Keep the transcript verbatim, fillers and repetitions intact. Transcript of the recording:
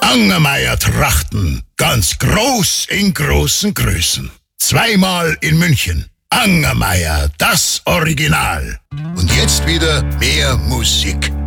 Angermeier Trachten, ganz groß in großen Größen. Zweimal in München. Angermeier, das Original. Und jetzt wieder mehr Musik.